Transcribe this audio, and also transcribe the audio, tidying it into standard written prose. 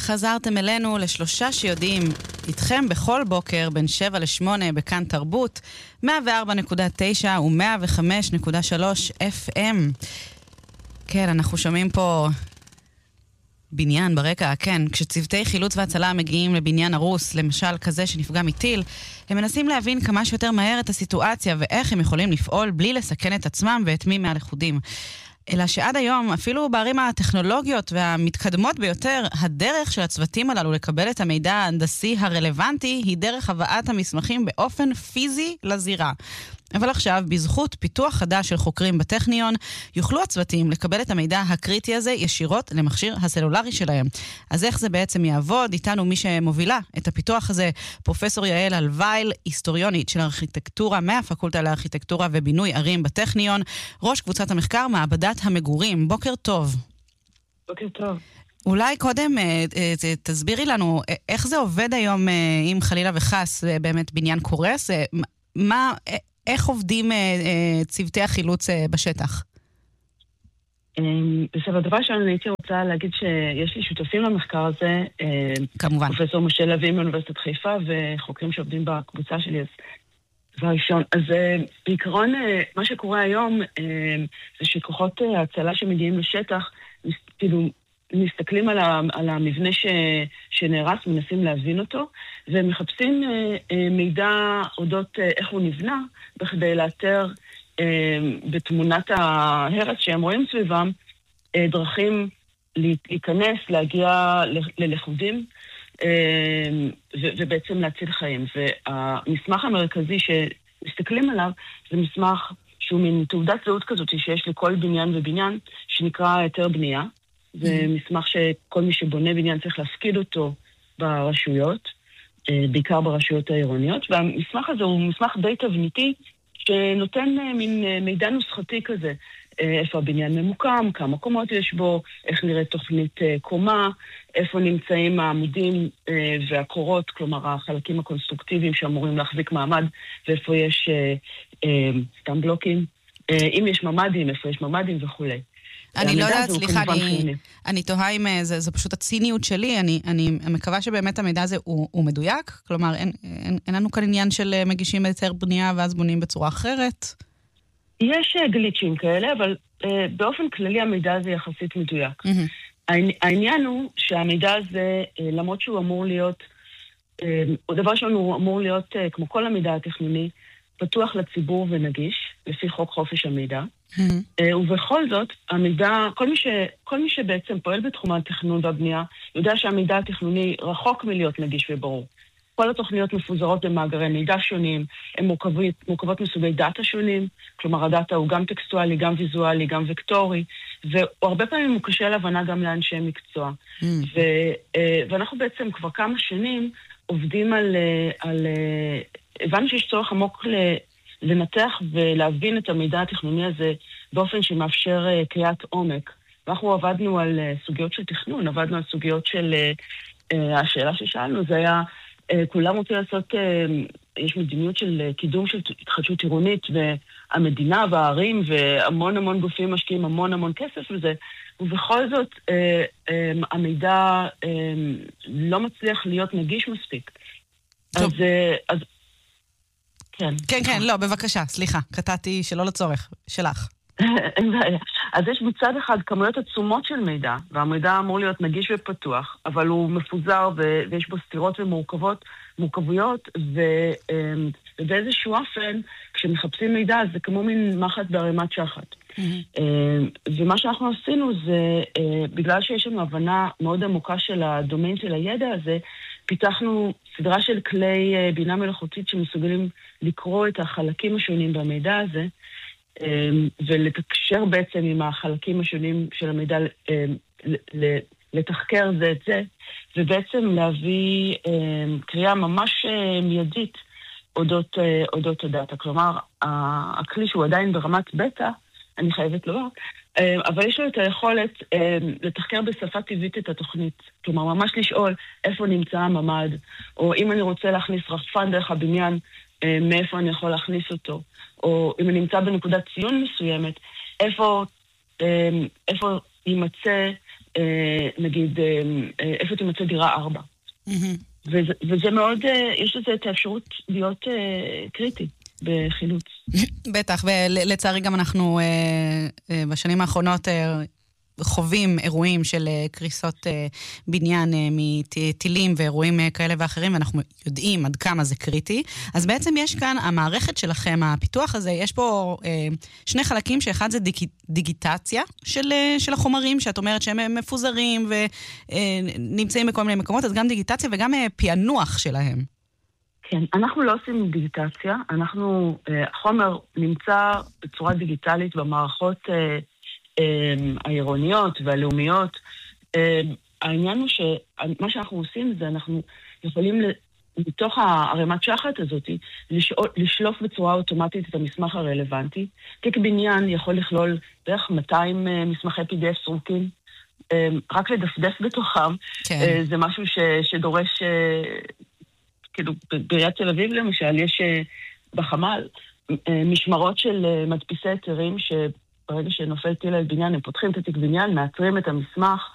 חזרתם אלינו לשלושה שיודעים איתכם בכל בוקר בין 7 ל-8 בכאן תרבות 104.9 ו-105.3 FM. כן, אנחנו שומעים פה בניין ברקע, כן. כשצוותי חילוץ והצלה מגיעים לבניין הרוס, למשל כזה שנפגע מטיל, הם מנסים להבין כמה שיותר מהר את הסיטואציה ואיך הם יכולים לפעול בלי לסכן את עצמם ואת מי מהלכודים. אלא שעד היום, אפילו בערים הטכנולוגיות והמתקדמות ביותר, הדרך של הצוותים הללו לקבל את המידע ההנדסי הרלוונטי היא דרך הבאת המסמכים באופן פיזי לזירה. אבל עכשיו, בזכות פיתוח חדש של חוקרים בטכניון, יוכלו הצוותים לקבל את המידע הקריטי הזה ישירות למכשיר הסלולרי שלהם. אז איך זה בעצם יעבוד? איתנו מי שמובילה את הפיתוח הזה, פרופסור יעל אלווייל, היסטוריונית של ארכיטקטורה מהפקולטה לארכיטקטורה ובינוי ערים בטכניון, ראש קבוצת המחקר מעבדת המגורים. בוקר טוב. בוקר טוב. אולי קודם תסבירי לנו איך זה עובד היום אם חלילה וחס באמת בניין קורס, איך עובדים צוותי החילוץ בשטח? בסדר, דבר שאני הייתי רוצה להגיד שיש לי שותפים למחקר הזה, כמובן. פרופסור משה לוי מאוניברסיטת חיפה וחוקרים שעובדים בקבוצה שלי. אז דבר ראשון, אז בעיקרון מה שקורה היום זה שכוחות ההצלה שמגיעים לשטח, כאילו מסתכלים על המבנה שנהרס, מנסים להבין אותו, ומחפשים מידע אודות איך הוא נבנה, בכדי לאתר בתמונת ההרס שהם רואים סביבם, דרכים להיכנס, להגיע ללכודים, ובעצם להציל חיים. והמסמך המרכזי שמסתכלים עליו, זה מסמך שהוא מין תעודת זהות כזאת שיש לכל בניין ובניין, שנקרא היתר בנייה. זה מסמך שכל מי שבונה בניין צריך להפקיד אותו ברשויות, בעיקר ברשויות העירוניות, והמסמך הזה הוא מסמך די תבניתי, שנותן מין מידע נוסחתי כזה, איפה הבניין ממוקם, כמה קומות יש בו, איך נראית תוכנית קומה, איפה נמצאים העמודים והקורות, כלומר החלקים הקונסטרוקטיביים שאמורים להחזיק מעמד, ואיפה יש סתם בלוקים, אם יש ממדים, איפה יש ממדים וכו'. אני לא יודעת, סליחה, אני תוהה אם זו פשוט הציניות שלי, אני מקווה שבאמת המידע הזה הוא מדויק, כלומר אין לנו כאן עניין של מגישים היתר בנייה ואז בונים בצורה אחרת. יש גליצ'ים כאלה, אבל באופן כללי המידע הזה יחסית מדויק. העניין הוא שהמידע הזה, למרות שהוא אמור להיות, דבר שהוא אמור להיות, כמו כל המידע התכנוני, פתוח לציבור ונגיש, לפי חוק חופש המידע. ובכל זאת, המידע, כל מי שבעצם פועל בתחום התכנון והבנייה, יודע שהמידע התכנוני רחוק מלהיות נגיש וברור. כל התוכניות מפוזרות במאגרי מידע שונים, הן מורכבות מסוגי דאטה שונים, כלומר הדאטה הוא גם טקסטואלי, גם ויזואלי, גם וקטורי, והרבה פעמים הוא קשה להבנה גם לאנשי מקצוע. ואנחנו בעצם כבר כמה שנים עובדים הבנו שיש צורך עמוק לנתח ולהבין את המידע התכנוני הזה באופן שמאפשר קריאת עומק. ואנחנו עבדנו על סוגיות של תכנון, עבדנו על סוגיות של, השאלה ששאלנו, זה היה, כולם רוצים לעשות, יש מדיניות של קידום של התחדשות עירונית, והמדינה והערים והמון המון גופים משקיעים המון כסף לזה, ובכל זאת המידע לא מצליח להיות נגיש מספיק. אז כן, לא, בבקשה, סליחה, קטעתי שלא לצורך, שלך. אין בעיה. אז יש מצד אחד כמויות עצומות של מידע, והמידע אמור להיות נגיש ופתוח, אבל הוא מפוזר ויש בו סתירות ומורכבויות, ובאיזשהו אופן, כשמחפשים מידע, זה כמו מין מחט בערימת שחת. ומה שאנחנו עשינו זה, בגלל שיש לנו הבנה מאוד עמוקה של הדומיין של הידע הזה, פיתחנו סדרה של כלי בינה מלאכותית שמסוגלים לקרוא את החלקים השונים במידע הזה, ולתקשר בעצם עם החלקים השונים של המידע, לתחקר זה את זה, ובעצם להביא קריאה ממש מיידית אודות הדאטה. כלומר, הכלי שהוא עדיין ברמת בטא, אני חייבת לומר, אבל יש לו את היכולת לתחקר בשפה טבעית את התוכנית. כלומר, ממש לשאול איפה נמצא הממד, או אם אני רוצה להכניס רחפן דרך הבניין, מאיפה אני יכול להכניס אותו, או אם אני נמצא בנקודת ציון מסוימת, איפה יימצא נגיד, איפה תמצא דירה 4. וזה מאוד, יש לזה את האפשרות להיות קריטי בחילוץ. בטח, ולצערי גם אנחנו בשנים האחרונות חווים אירועים של קריסות בניין מטילים ואירועים כאלה ואחרים, ואנחנו יודעים עד כמה זה קריטי. אז בעצם יש כאן, המערכת שלכם, הפיתוח הזה, יש פה שני חלקים, שאחד זה דיגיטציה של החומרים, שאת אומרת שהם מפוזרים ונמצאים בכל מיני מקומות, אז גם דיגיטציה וגם פענוח שלהם. כן, אנחנו לא עושים דיגיטציה, החומר נמצא בצורה דיגיטלית במערכות העירוניות והלאומיות. העניין הוא שמה שאנחנו עושים זה אנחנו יכולים מתוך הרמת שחת הזאת לשלוף בצורה אוטומטית את המסמך הרלוונטי. תיק בניין יכול לכלול בערך 200 מסמכי PDF סרוקים, רק לדפדף בתוכם. כן. זה משהו שדורש, כאילו בעיריית תל אביב למשל, יש בחמ"ל משמרות של מדפיסי היתרים ברגע שנופל טיל על בניין, הם פותחים את התיק בניין, מאתרים את המסמך,